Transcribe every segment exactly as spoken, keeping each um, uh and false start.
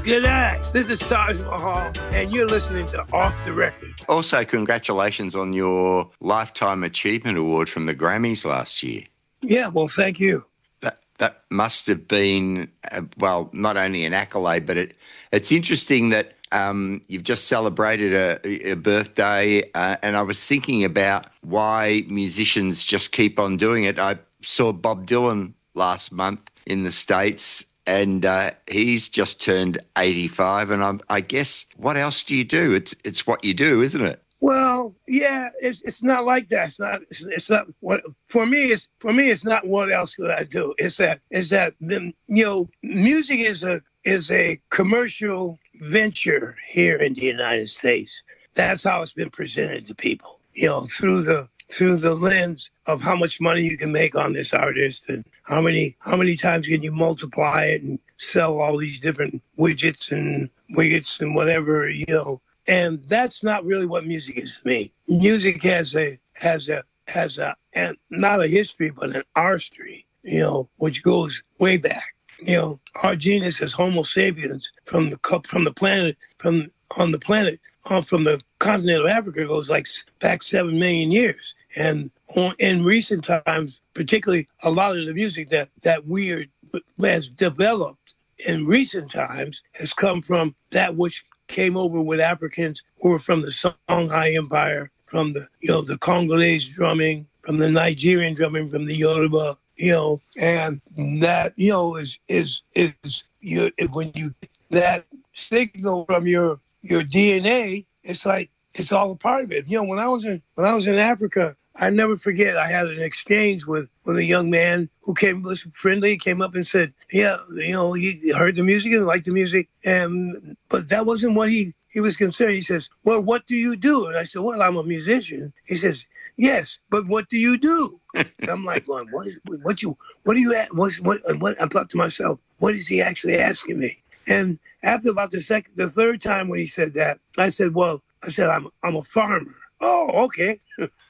G'day, this is Taj Mahal, and you're listening to Off the Record. Also, congratulations on your Lifetime Achievement Award from the Grammys last year. Yeah, well, thank you. That that must have been, uh, well, not only an accolade, but it it's interesting that um, you've just celebrated a, a birthday, uh, and I was thinking about why musicians just keep on doing it. I saw Bob Dylan last month in the States, and uh, he's just turned eighty-five. And I'm, I guess, what else do you do? It's it's what you do, isn't it? Well, yeah, it's it's not like that. It's not. It's, it's not what for me. It's for me. It's not what else could I do. It's that. It's that. The, you know, music is a is a commercial venture here in the United States. That's how it's been presented to people. You know, through the through the lens of how much money you can make on this artist and how many how many times can you multiply it and sell all these different widgets and widgets and whatever, you know. And that's not really what music is to me. Music has a has a has a and not a history but an artistry, you know, which goes way back. You know, our genus as Homo sapiens from the from the planet from on the planet uh, from the continent of Africa goes like back seven million years. And on, in recent times, particularly a lot of the music that that we are has developed in recent times has come from that which came over with Africans who were from the Songhai Empire, from the, you know, the Congolese drumming, from the Nigerian drumming, from the Yoruba, you know, and that, you know, is, is, is, you, when you, that signal from your, your D N A, it's like, it's all a part of it. You know, when I was in, when I was in Africa, I never forget, I had an exchange with, with a young man who came, was friendly, came up and said, yeah, you know, he heard the music and liked the music. And, but that wasn't what he, he was concerned. He says, well, what do you do? And I said, well, I'm a musician. He says, yes, but what do you do? And I'm like, well, what, what you, what do you, what's, what, what, I thought to myself, what is he actually asking me? And after about the second, the third time when he said that, I said, well, I said, I'm, I'm a farmer. Oh, okay.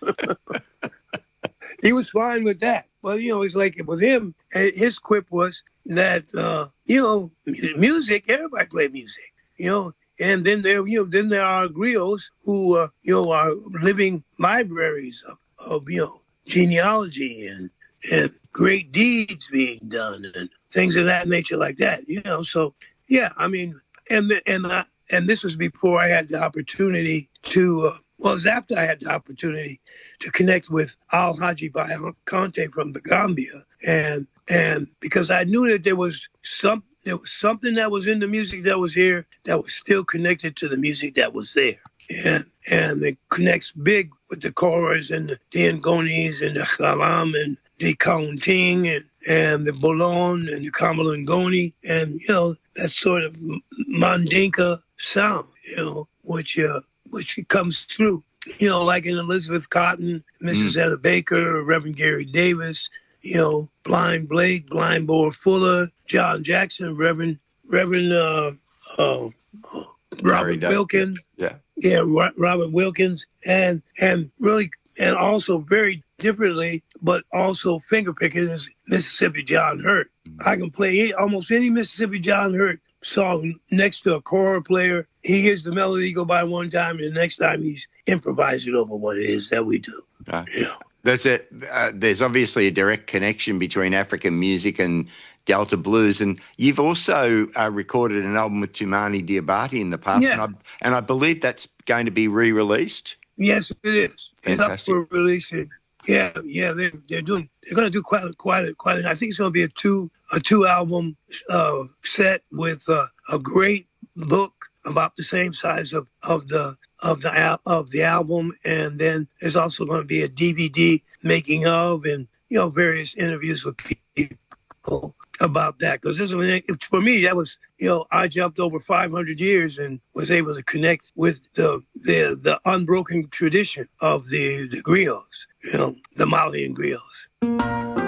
He was fine with that. But, you know, it's like with him, his quip was that, uh, you know, music, everybody play music, you know. And then there, you know, then there are griots who, uh, you know, are living libraries of, of, you know, genealogy and, and great deeds being done and things of that nature like that, you know. So, yeah, I mean, and, and, I, and this was before I had the opportunity to, uh, well, it was after I had the opportunity to connect with Al Haji Conte from the Gambia, and and because I knew that there was some there was something that was in the music that was here that was still connected to the music that was there, and and it connects big with the chorus and the Ngonis and the Khalam and the Kaunting and and the Bolon and the Kamalangoni, and you know that sort of Mandinka sound, you know, which. Uh, which comes through, you know, like in Elizabeth Cotton, Missus Mm. Etta Baker, Reverend Gary Davis, you know, Blind Blake, Blind Boar Fuller, John Jackson, Reverend Reverend uh, uh, uh, Robert Wilkins, yeah, yeah, Robert Wilkins, and and really, and also very differently, but also fingerpicking is Mississippi John Hurt. Mm. I can play any, almost any Mississippi John Hurt song next to a choral player. He hears the melody go by one time, and the next time he's improvising over what it is that we do. Uh, you know. There's a uh, there's obviously a direct connection between African music and Delta blues, and you've also uh, recorded an album with Toumani Diabate in the past, Yeah. and, I, and I believe that's going to be re-released. Yes, it is. Fantastic. It's up for releasing. Yeah, yeah, they're they're doing. They're going to do quite a, quite a, quite. A, I think it's going to be a two a two album uh, set with uh, a great book about the same size of, of the of the al- of the album, and then there's also going to be a D V D making of, and you know, various interviews with people about that. Because this, for me, that was, you know, I jumped over five hundred years and was able to connect with the the the unbroken tradition of the the griots, you know, the Malian griots.